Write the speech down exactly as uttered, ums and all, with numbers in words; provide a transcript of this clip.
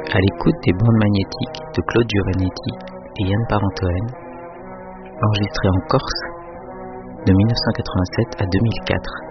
À l'écoute des bandes magnétiques de Claude Giovannetti et Yann Parentoen, enregistré en Corse de mille neuf cent quatre-vingt-sept à deux mille quatre.